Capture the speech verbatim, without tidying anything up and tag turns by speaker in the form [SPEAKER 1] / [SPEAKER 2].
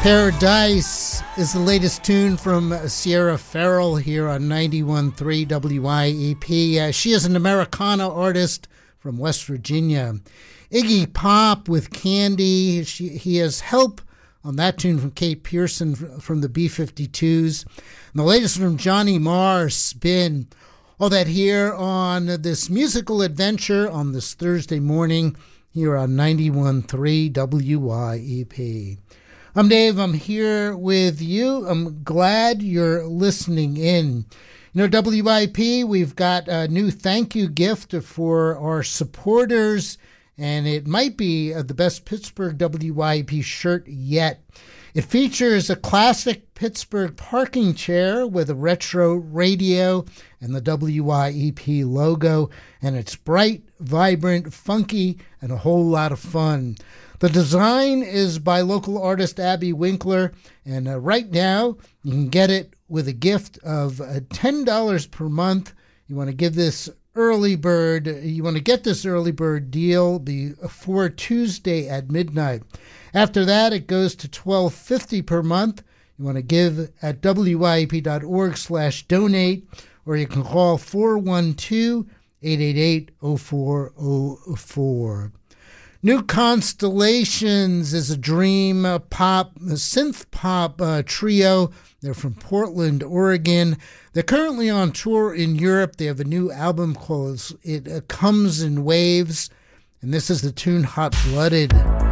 [SPEAKER 1] Paradise is the latest tune from Sierra Farrell here on ninety-one point three W I E P. Uh, she is an Americana artist from West Virginia. Iggy Pop with Candy. She, he has help on that tune from Kate Pearson from the B fifty-twos. And the latest from Johnny Marr, Spin. All that here on this musical adventure on this Thursday morning here on ninety-one point three W I E P. I'm Dave. I'm here with you. I'm glad you're listening in. You know, W I P, we've got a new thank you gift for our supporters, and it might be the best Pittsburgh W I P shirt yet. It features a classic Pittsburgh parking chair with a retro radio and the W I E P logo, and it's bright, vibrant, funky, and a whole lot of fun. The design is by local artist Abby Winkler, and uh, right now you can get it with a gift of uh, ten dollars per month. You want to give this early bird, you want to get this early bird deal before Tuesday at midnight. After that, it goes to twelve fifty per month. You want to give at W I E P dot org slash donate, or you can call four one two, eight eight eight, zero four zero four. New Constellations is a dream pop, a synth pop uh, trio. They're from Portland, Oregon. They're currently on tour in Europe. They have a new album called It uh, Comes in Waves, and this is the tune Hot Blooded.